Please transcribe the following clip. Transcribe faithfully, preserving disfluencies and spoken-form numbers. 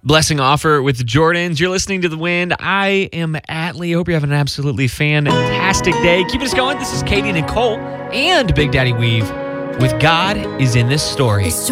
Blessing Offer with the Jordans. You're listening to The Wind. I am Atlee. Hope you're having an absolutely fantastic day. Keep us going. This is Katie Nicole and Big Daddy Weave with God is in This Story.